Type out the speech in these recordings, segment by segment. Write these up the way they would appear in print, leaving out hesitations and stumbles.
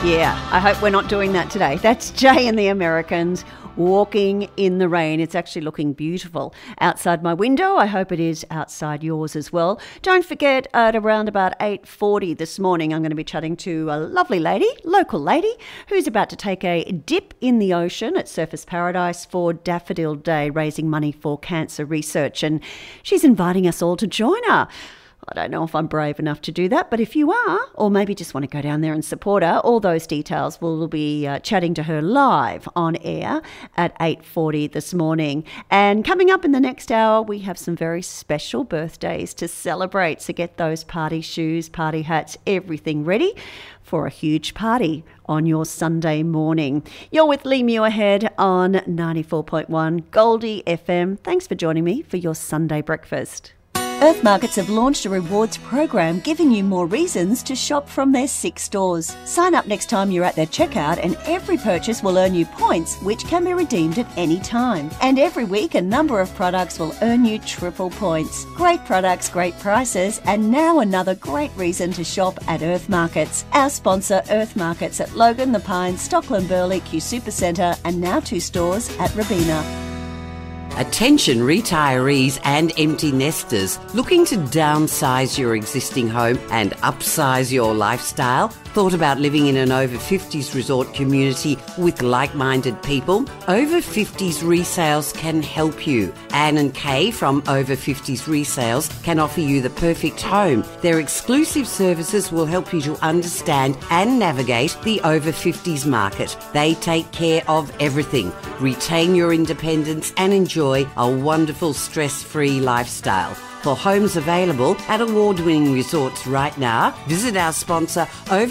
Yeah, I hope we're not doing that today. That's Jay and the Americans walking in the rain. It's actually looking beautiful outside my window. I hope it is outside yours as well. Don't forget, at around about 8:40 this morning, I'm going to be chatting to a lovely lady, local lady, who's about to take a dip in the ocean at Surfers Paradise for Daffodil Day, raising money for cancer research. And she's inviting us all to join her. I don't know if I'm brave enough to do that, but if you are, or maybe just want to go down there and support her, all those details, we'll be chatting to her live on air at 8:40 this morning. And coming up in the next hour, we have some very special birthdays to celebrate. So get those party shoes, party hats, everything ready for a huge party on your Sunday morning. You're with Lee Muirhead on 94.1 Goldie FM. Thanks for joining me for your Sunday breakfast. Earth Markets have launched a rewards program giving you more reasons to shop from their 6 stores. Sign up next time you're at their checkout and every purchase will earn you points which can be redeemed at any time. And every week a number of products will earn you triple points. Great products, great prices, and now another great reason to shop at Earth Markets. Our sponsor Earth Markets at Logan, The Pines, Stockland Burley, Q Supercentre and now 2 stores at Robina. Attention retirees and empty nesters looking to downsize your existing home and upsize your lifestyle? Thought about living in an over 50s resort community with like-minded people? Over 50s Resales can help you. Anne and Kay from Over 50s Resales can offer you the perfect home. Their exclusive services will help you to understand and navigate the over 50s market. They take care of everything. Retain your independence and enjoy a wonderful stress-free lifestyle. For homes available at award-winning resorts right now, visit our sponsor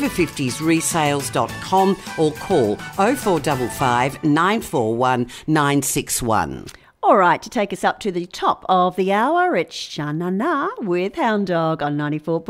over50sresales.com or call 0455 941 961. All right, to take us up to the top of the hour, it's Sha Na Na with Hound Dog on 94.